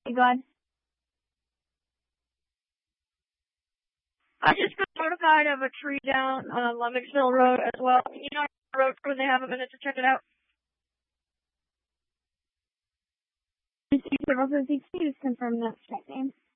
Hey, go ahead. I just got notified of a tree down on Lemmicksville Road as well. You know the road when they have a minute to check it out? Several 56, confirm that check name.